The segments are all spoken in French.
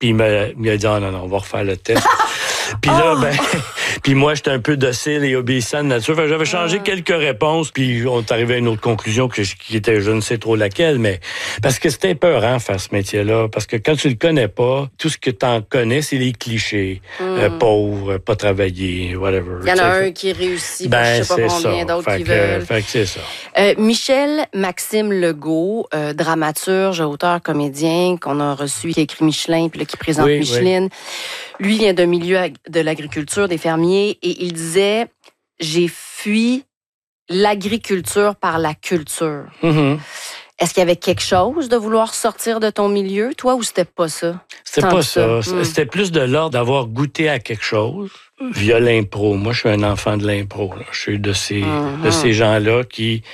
Puis il m'a dit, non, on va refaire le test. Puis là, puis moi, j'étais un peu docile et obéissant de nature. Fait que j'avais changé quelques réponses, puis on est arrivé à une autre conclusion qui était je ne sais trop laquelle, mais parce que c'était épeurant faire ce métier-là, parce que quand tu le connais pas, tout ce que tu en connais, c'est les clichés. Pauvre, pas travailler, whatever. Il y en a un qui réussit, je sais pas combien d'autres qui veulent. Fait que c'est ça. Michel Maxime Legault, dramaturge, auteur, comédien, qu'on a reçu, qui a écrit Michelin, puis là, qui présente Micheline. Lui vient d'un milieu de l'agriculture, des fermiers, et il disait « J'ai fui l'agriculture par la culture ». Est-ce qu'il y avait quelque chose de vouloir sortir de ton milieu, toi, ou c'était pas ça? C'était pas ça. C'était plus de l'ordre d'avoir goûté à quelque chose via l'impro. Moi, je suis un enfant de l'impro. Je suis de ces gens-là qui...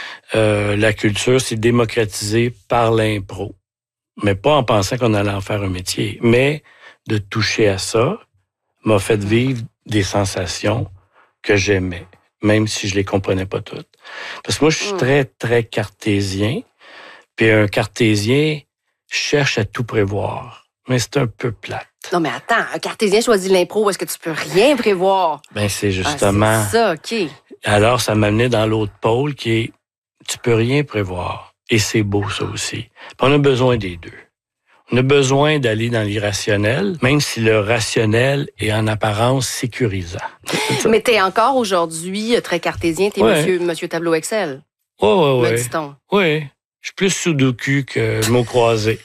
la culture s'est démocratisée par l'impro. Mais pas en pensant qu'on allait en faire un métier. Mais de toucher à ça m'a fait vivre des sensations que j'aimais, même si je les comprenais pas toutes. Parce que moi, je suis très, très cartésien. Puis un cartésien cherche à tout prévoir. Mais c'est un peu plate. Non, mais attends, un cartésien choisit l'impro, est-ce que tu peux rien prévoir? Ben c'est justement... c'est ça, OK. Alors, ça m'amenait dans l'autre pôle qui est, tu peux rien prévoir. Et c'est beau, ça aussi. Puis on a besoin des deux. On a besoin d'aller dans l'irrationnel, même si le rationnel est en apparence sécurisant. Mais t'es encore aujourd'hui très cartésien, t'es monsieur Tableau Excel. Oui. Me dit-on. Oui. Je suis plus sudoku que mot croisé.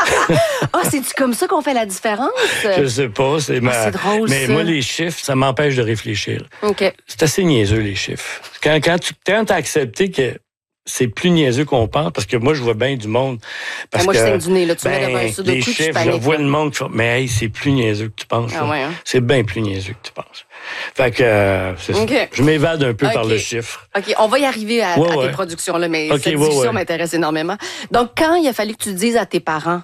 C'est-tu comme ça qu'on fait la différence? Je sais pas. C'est drôle, mais ça. moi, les chiffres, ça m'empêche de réfléchir. OK. C'est assez niaiseux, les chiffres. Quand t'as accepté que c'est plus niaiseux qu'on pense, parce que moi, je vois bien du monde. Parce moi, que, je saigne du nez, là. Tu mets devant un sudoku, les chiffres, je vois le monde qui fait, mais hey, c'est plus niaiseux que tu penses. C'est bien plus niaiseux que tu penses. Fait que, c'est ça. Je m'évade un peu par le chiffre. OK, on va y arriver à tes productions, là, mais cette discussion m'intéresse énormément. Donc, quand il a fallu que tu dises à tes parents...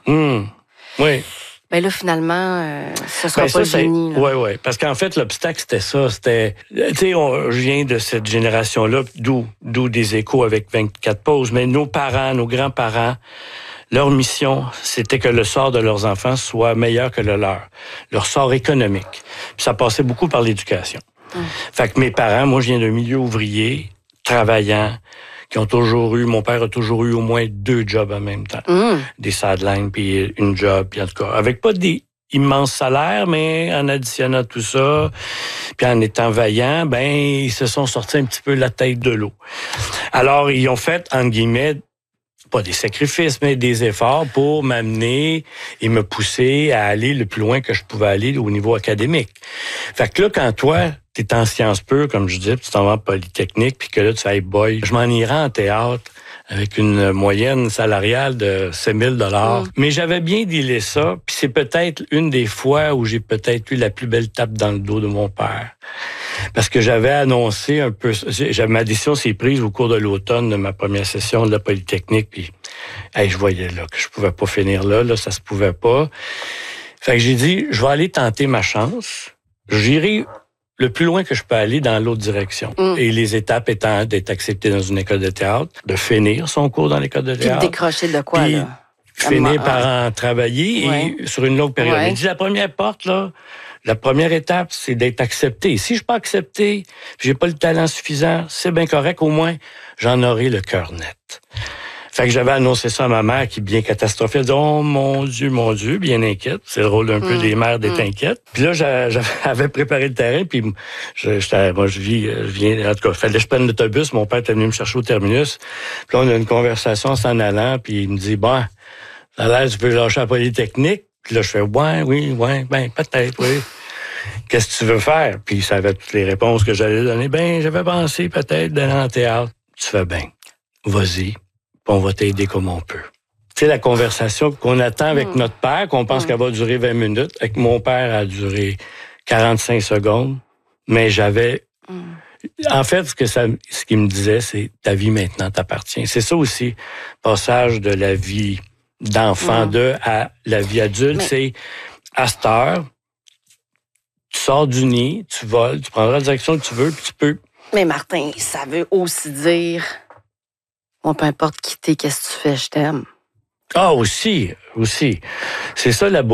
Oui. Ben là, finalement, ce sera pas le génie. Oui. Parce qu'en fait, l'obstacle, c'était ça. C'était, tu sais, je viens de cette génération-là, d'où des échos avec 24 pauses. Mais nos parents, nos grands-parents, leur mission, c'était que le sort de leurs enfants soit meilleur que le leur. Leur sort économique. Puis ça passait beaucoup par l'éducation. Fait que mes parents, moi, je viens d'un milieu ouvrier, travaillant, qui ont toujours eu, mon père a toujours eu au moins 2 jobs en même temps. Des sidelines, puis une job, puis en tout cas, avec pas des immenses salaires, mais en additionnant tout ça, puis en étant vaillants, ben, ils se sont sortis un petit peu la tête de l'eau. Alors, ils ont fait, entre guillemets, pas des sacrifices, mais des efforts pour m'amener et me pousser à aller le plus loin que je pouvais aller au niveau académique. Fait que là, quand toi, t'es en sciences pures, comme je dis, puis tu t'en vas en Polytechnique, puis que là, tu fais, hey boy, je m'en irai en théâtre avec une moyenne salariale de 7 000 $. Mais j'avais bien dealé ça, puis c'est peut-être une des fois où j'ai peut-être eu la plus belle tape dans le dos de mon père. Parce que j'avais annoncé un peu... Ma décision s'est prise au cours de l'automne de ma première session de la Polytechnique, puis je voyais là que je pouvais pas finir là, ça se pouvait pas. Fait que j'ai dit, je vais aller tenter ma chance. J'irai le plus loin que je peux aller dans l'autre direction. Et les étapes étant d'être accepté dans une école de théâtre, de finir son cours dans l'école de théâtre. Puis de décrocher de quoi, là? Finir par en travailler et sur une longue période. Il dit, la première porte, là, la première étape, c'est d'être accepté. Si je suis pas accepté, j'ai pas le talent suffisant, c'est bien correct, au moins, j'en aurai le cœur net. Fait que j'avais annoncé ça à ma mère qui, bien catastrophée, elle dit « Oh mon Dieu, bien inquiète. » C'est le rôle un peu des mères d'être inquiète. Puis là, j'avais préparé le terrain, puis je viens, en tout cas, fallait que je prenne l'autobus. Mon père était venu me chercher au terminus. Puis là, on a une conversation en s'en allant, puis il me dit « Bon, ça a l'air, tu peux lâcher la Polytechnique. » Puis là, je fais « oui, ben peut-être, oui. » Qu'est-ce que tu veux faire? Puis ça avait toutes les réponses que j'allais donner. Ben, j'avais pensé peut-être d'aller en théâtre. Tu fais bien. Vas-y. On va t'aider comme on peut. Tu sais, la conversation qu'on attend avec notre père, qu'on pense qu'elle va durer 20 minutes, avec mon père, elle a duré 45 secondes, mais j'avais... En fait, ce qu'il me disait, c'est « ta vie maintenant t'appartient ». C'est ça aussi, passage de la vie d'enfant à la vie adulte, c'est à cette heure, tu sors du nid, tu voles, tu prendras la direction que tu veux, puis tu peux... Mais Martin, ça veut aussi dire... Moi, peu importe qui t'es, qu'est-ce que tu fais, je t'aime. Ah, aussi. C'est ça la